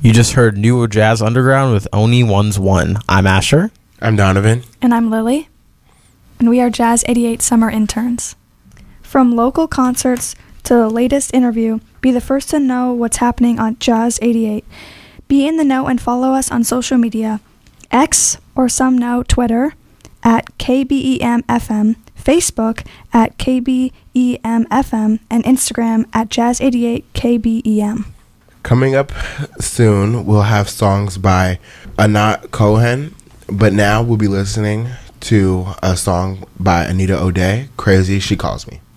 You just heard New Jazz Underground with Only One's One. I'm Asher. I'm Donovan. And I'm Lily. And we are Jazz 88 summer interns. From local concerts to the latest interview, be the first to know what's happening on Jazz 88. Be in the know and follow us on social media. X, or some know Twitter, at KBEMFM, Facebook at KBEMFM, and Instagram at Jazz88KBEM. Coming up soon, we'll have songs by Anat Cohen, but now we'll be listening to a song by Anita O'Day, Crazy She Calls Me.